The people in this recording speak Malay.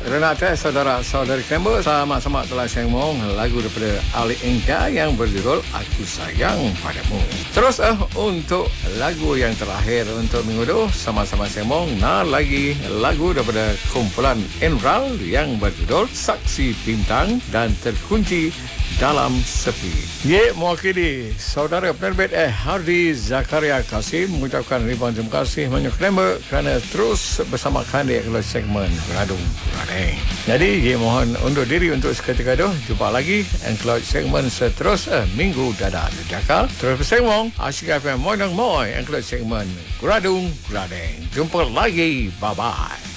Renata, saudara-saudari Kember, sama-sama telah sembang lagu daripada Ali Engka yang berjudul Aku Sayang Padamu. Terus untuk lagu yang terakhir untuk minggu itu, sama-sama sembang lagi lagu daripada kumpulan Enral yang berjudul Saksi Bintang dan Terkunci Dalam Sepi. Mewakili saudara penerbit Hardi Zakaria Kasim mengucapkan ribuan terima kasih banyak kerana terus bersama kami dalam segmen Radung Radeng. Jadi mohon undur diri untuk seketika itu. Jumpa lagi dalam segmen seterusnya minggu dadah di Jakar. Terus bersama Asyik FM Moy dan Moy dalam segmen Radung Radeng. Jumpa lagi. Bye-bye.